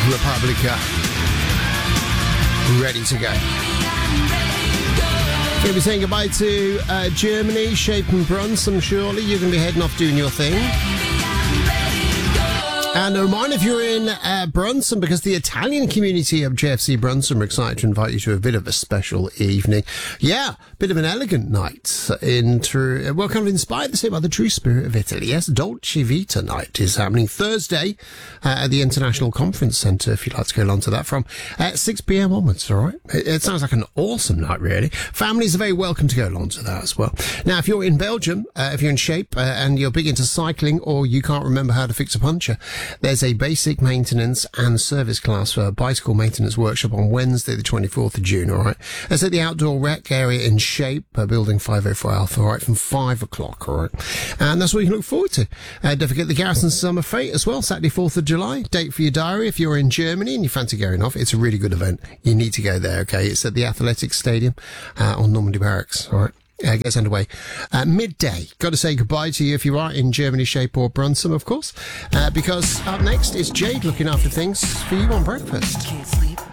Republica. Ready to go. Going to be saying goodbye to Germany, Shape and Brunson, surely. You're going to be heading off doing your thing. And a reminder, if you're in Brunson, because the Italian community of JFC Brunson are excited to invite you to a bit of a special evening. Yeah, bit of an elegant night in true, well, kind of inspired the same by the true spirit of Italy. Yes, Dolce Vita night is happening Thursday at the International Conference Centre, if you'd like to go along to that, from 6 p.m. onwards, all right? It sounds like an awesome night, really. Families are very welcome to go along to that as well. Now, if you're in Belgium, if you're in Shape and you're big into cycling or you can't remember how to fix a puncture, there's a basic maintenance and service class for a bicycle maintenance workshop on Wednesday, the 24th of June, all right? That's at the outdoor rec area in Shape, building 504 Alpha, all right, from 5 o'clock, all right? And that's what you can look forward to. Don't forget the Garrison Summer Fete as well, Saturday, 4th of July. Date for your diary. If you're in Germany and you fancy going off, it's a really good event. You need to go there, okay? It's at the Athletics Stadium on Normandy Barracks, all right? Gets underway midday. Got to say goodbye to you if you are in Germany, Shape or Brunson, of course, because up next is Jade looking after things for you on breakfast. Can't sleep.